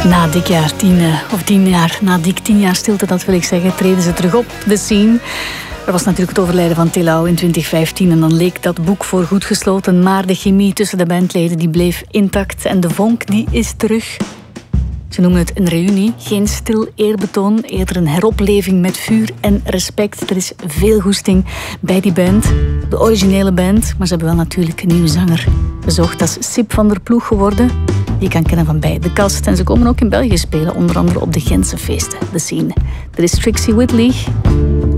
Na dik jaar 10 jaar, na dik 10 jaar stilte, dat wil ik zeggen, treden ze terug op de scene. Er was natuurlijk het overlijden van Telau in 2015 en dan leek dat boek voor goed gesloten, maar de chemie tussen de bandleden die bleef intact en de vonk die is terug. Ze noemen het een reunie, geen stil eerbetoon, eerder een heropleving met vuur en respect. Er is veel goesting bij die band, de originele band, maar ze hebben wel natuurlijk een nieuwe zanger gezocht. Dat is Sip van der Ploeg geworden. Je kan kennen van bij De Kast. En ze komen ook in België spelen, onder andere op de Gentse feesten, de Scene. Er is Trixie Whitley.